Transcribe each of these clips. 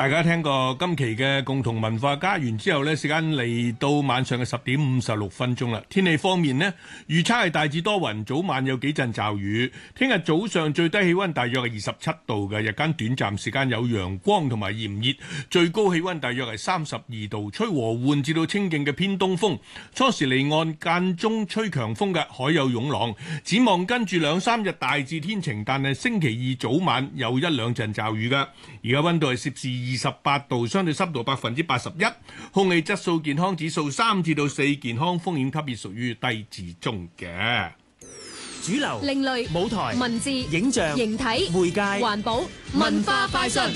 大家聽過今期嘅共同文化家園之後呢，時間嚟到晚上嘅10:56啦。天氣方面呢，預測係大致多雲，早晚有幾陣驟雨。聽日早上最低氣溫大約係27度嘅，日間短暫時間有陽光同埋炎熱，最高氣溫大約係32度，吹和緩至到清勁嘅偏東風。初時離岸間中吹強風嘅，海有湧浪。展望跟住2-3日大致天晴，但係星期二早晚有1-2陣驟雨㗎。而家溫度係攝氏28度，相對濕度81%，空氣質素健康指數3至4，健康風險級別屬於低至中嘅。 主流、 另類、 舞台、 文字、 影像、 形體、 媒介、 環保、文化快訊。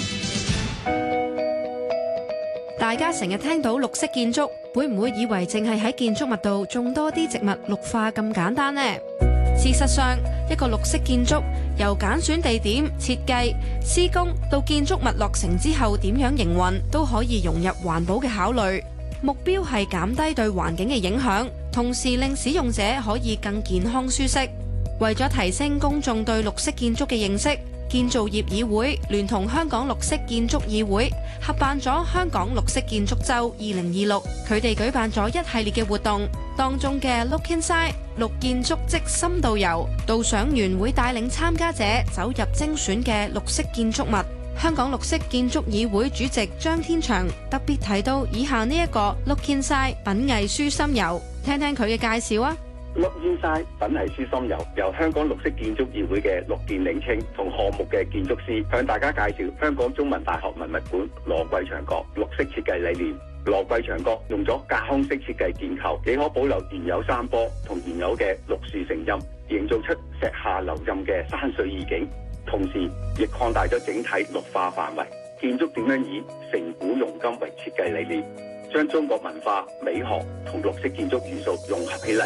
大家成日聽到綠色建築，會唔會以為淨係喺建築物度種多啲植物綠化咁簡單呢？事實上，一個綠色建築由揀選地點、設計、施工到建築物落成之後點樣營運，都可以融入環保嘅考慮。目標係減低對環境嘅影響，同時令使用者可以更健康舒適。為咗提升公眾對綠色建築嘅認識，建造業議會聯同香港綠色建築議會合辦咗香港綠色建築周2026，佢哋舉辦咗一系列嘅活動，當中嘅 Look Inside 綠建築即深度遊，導賞員會帶領參加者走入精選嘅綠色建築物。香港綠色建築議會主席張天祥特別提到以下呢一個 Look Inside 品藝書心遊，聽聽佢嘅介紹啊。 Look Inside 品藝書心遊，由香港綠色建築議會嘅陸建領青同項目嘅建築師向大家介紹香港中文大學文物館羅桂祥閣綠色設計理念。羅桂祥閣用咗隔腔式設計建構，既可保留原有山坡同原有嘅綠樹成蔭，營造出石下留蔭嘅山水意境，同時亦擴大咗整體綠化範圍。建築點樣以成古融今為設計理念，將中國文化、美學同綠色建築元素融合起嚟。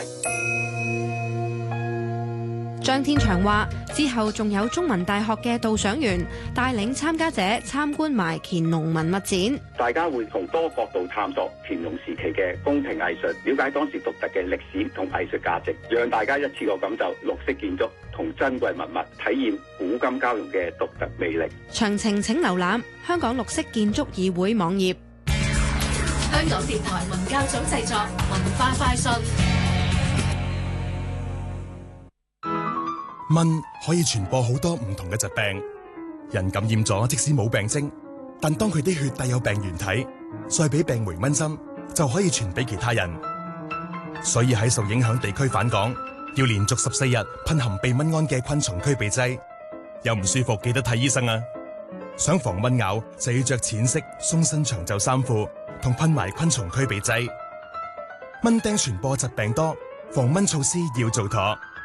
張天祥話：之後仲有中文大學嘅導賞員帶領參加者參觀埋乾隆文物展， 大家會從多角度探索乾隆時期嘅宮廷藝術，了解當時獨特嘅歷史同藝術價值，讓大家一次過感受綠色建築同珍貴文物，體驗古今交融嘅獨特魅力。 詳情請瀏覽香港綠色建築議會網頁。 香港電台文教組製作文化快訊。 蚊可以傳播好多唔同嘅疾病，人感染咗即使冇病徵，但當佢啲血帶有病原體，再俾病媒蚊針，就可以傳俾其他人。所以喺受影響地區返港，要連續14日噴含避蚊胺嘅昆蟲驅鼻劑。有唔舒服記得睇醫生啊！想防蚊咬就要着淺色鬆身長袖衫褲，同噴埋昆蟲驅鼻劑。蚊叮傳播疾病多，防蚊措施要做妥。